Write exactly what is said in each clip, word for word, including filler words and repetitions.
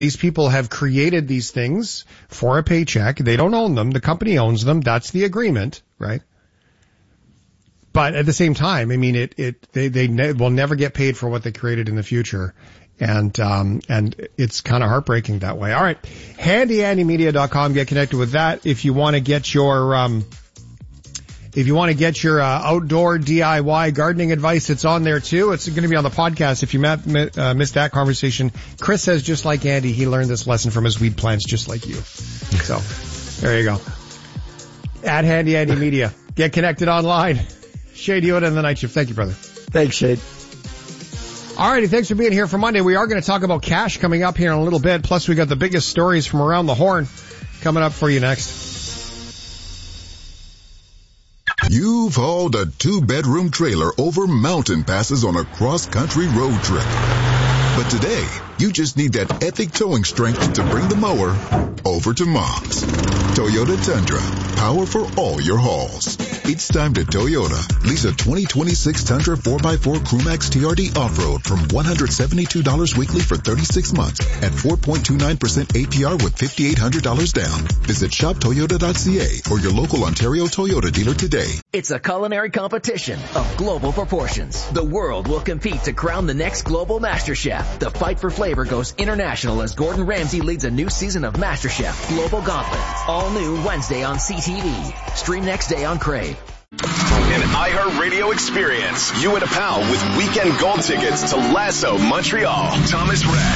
These people have created these things for a paycheck. They don't own them. The company owns them. That's the agreement, right? But at the same time, I mean, it, it, they, they ne- will never get paid for what they created in the future. And, um, and it's kind of heartbreaking that way. All right. handy andy media dot com. Get connected with that. If you want to get your, um, if you want to get your, uh, outdoor D I Y gardening advice, it's on there too. It's going to be on the podcast. If you met, uh, missed that conversation, Chris says just like Andy, he learned this lesson from his weed plants just like you. So there you go. At Handy Andy Media. Get connected online. Shade Yoda in the night shift. Thank you, brother. Thanks, Shade. Alrighty, thanks for being here for Monday. We are going to talk about cash coming up here in a little bit. Plus, we got the biggest stories from around the horn coming up for you next. You've hauled a two-bedroom trailer over mountain passes on a cross-country road trip. But today, you just need that epic towing strength to bring the mower over to Mom's. Toyota Tundra, power for all your hauls. It's time to Toyota. Lease a twenty twenty-six Tundra four by four Crewmax T R D Off-Road from one hundred seventy-two dollars weekly for thirty-six months at four point two nine percent A P R with five thousand eight hundred dollars down. Visit shop toyota dot c a or your local Ontario Toyota dealer today. It's a culinary competition of global proportions. The world will compete to crown the next global master chef. The fight for flavor goes international as Gordon Ramsay leads a new season of MasterChef Global Gauntlet. All new Wednesday on C T V. Stream next day on Crave. An iHeartRadio experience. You and a pal with weekend gold tickets to Lasso Montreal. Thomas Rhett,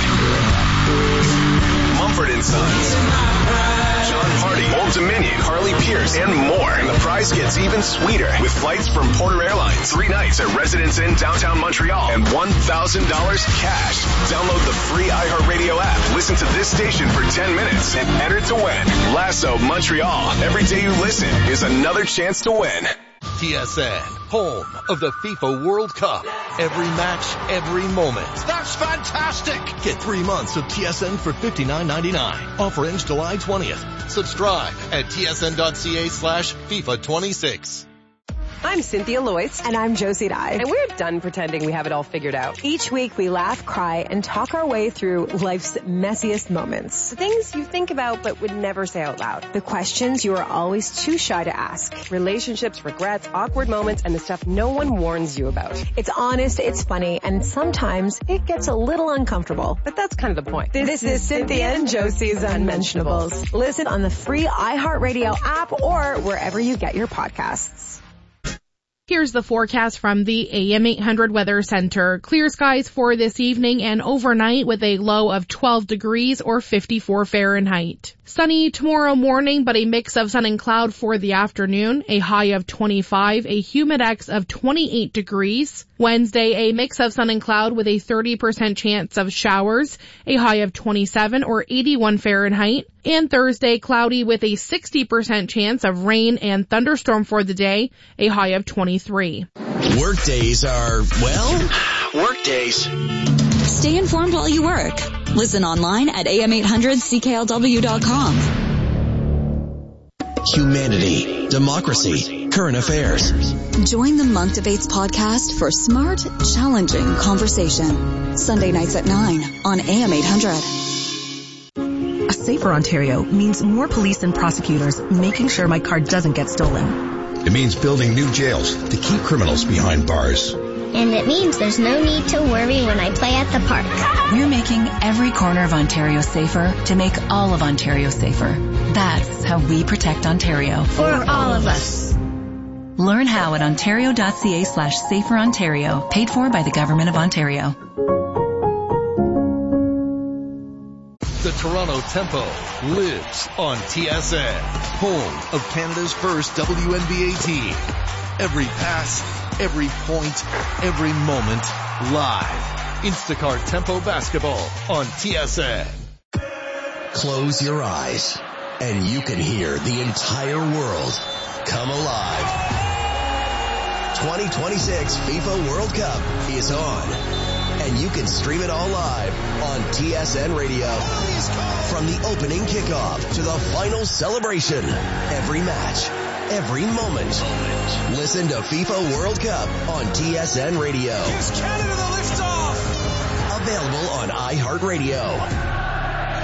Mumford and Sons, John Party, Old Dominion, Harley Pierce, and more. And the prize gets even sweeter with flights from Porter Airlines. Three nights at Residence Inn downtown Montreal and one thousand dollars cash. Download the free iHeartRadio app. Listen to this station for ten minutes and enter to win. Lasso Montreal. Every day you listen is another chance to win. T S N, home of the FIFA World Cup. Every match, every moment. That's fantastic! Get three months of T S N for fifty-nine ninety-nine. Offer ends July twentieth. Subscribe at tsn.ca slash FIFA 26. I'm Cynthia Loyce. And I'm Josie Dye. And we're done pretending we have it all figured out. Each week we laugh, cry, and talk our way through life's messiest moments. The things you think about but would never say out loud. The questions you are always too shy to ask. Relationships, regrets, awkward moments, and the stuff no one warns you about. It's honest, it's funny, and sometimes it gets a little uncomfortable. But that's kind of the point. This, this is Cynthia and Josie's Unmentionables. Listen on the free iHeartRadio app or wherever you get your podcasts. Here's the forecast from the A M eight hundred Weather Center. Clear skies for this evening and overnight with a low of twelve degrees or fifty-four Fahrenheit. Sunny tomorrow morning, but a mix of sun and cloud for the afternoon. A high of twenty-five, a humidex of twenty-eight degrees. Wednesday, a mix of sun and cloud with a thirty percent chance of showers. A high of twenty-seven or eighty-one Fahrenheit. And Thursday, cloudy with a sixty percent chance of rain and thunderstorm for the day. A high of twenty-three. Work days are, well, work days. Stay informed while you work. Listen online at A M eight hundred C K L W dot com. Humanity, democracy, current affairs. Join the Monk Debates podcast for smart, challenging conversation. Sunday nights at nine on A M eight hundred. A safer Ontario means more police and prosecutors making sure my car doesn't get stolen. It means building new jails to keep criminals behind bars. And it means there's no need to worry when I play at the park. We're making every corner of Ontario safer to make all of Ontario safer. That's how we protect Ontario. For all of us. Learn how at ontario.ca slash safer Ontario. Paid for by the Government of Ontario. The Toronto Tempo lives on T S N, home of Canada's first W N B A team. Every pass, every point, every moment, live. Instacart Tempo Basketball on T S N. Close your eyes, and you can hear the entire world come alive. twenty twenty-six FIFA World Cup is on, and you can stream it all live on T S N Radio. From the opening kickoff to the final celebration, every match, every moment. Listen to FIFA World Cup on T S N Radio. Gives Canada the lift off. Available on iHeartRadio.